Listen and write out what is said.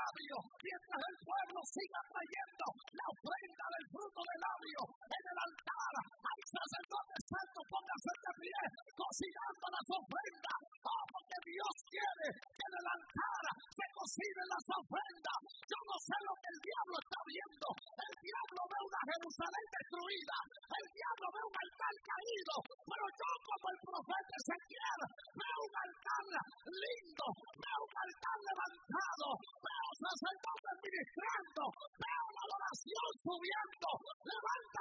labio, mientras el pueblo siga trayendo la ofrenda del fruto del labio en el altar. Hay sacerdotes santos, pónganse de pie, cocinando las ofrendas. Oh, porque Dios quiere que en el altar se cocinen las ofrendas. Yo no sé lo que el diablo está viendo. El diablo ve una Jerusalén destruida. El diablo ve un altar caído. Pero yo, como el profeta Ezequiel, veo un altar lindo, veo un altar levantado, veo sacerdotes ministrando, veo la adoración subiendo. Levanta